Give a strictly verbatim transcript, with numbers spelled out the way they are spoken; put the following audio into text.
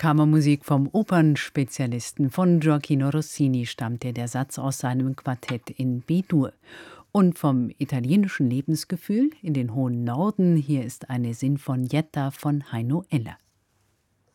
Kammermusik vom Opernspezialisten. Von Gioacchino Rossini stammte der Satz aus seinem Quartett in B-Dur. Und vom italienischen Lebensgefühl in den hohen Norden, hier ist eine Sinfonietta von Heino Eller.